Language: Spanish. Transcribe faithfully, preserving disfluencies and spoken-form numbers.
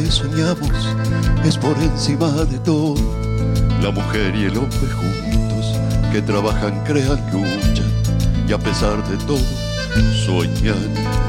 que soñamos es por encima de todo. La mujer y el hombre juntos que trabajan, crean, luchan y a pesar de todo sueñan